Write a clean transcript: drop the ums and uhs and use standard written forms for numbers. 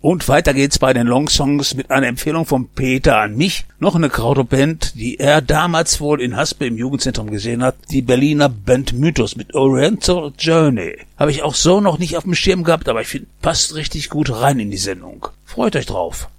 Und weiter geht's bei den Longsongs mit einer Empfehlung von Peter an mich. Noch eine Krautoband, die er damals wohl in Haspe im Jugendzentrum gesehen hat. Die Berliner Band Mythos mit Oriental Journey. Habe ich auch so noch nicht auf dem Schirm gehabt, aber ich finde, passt richtig gut rein in die Sendung. Freut euch drauf.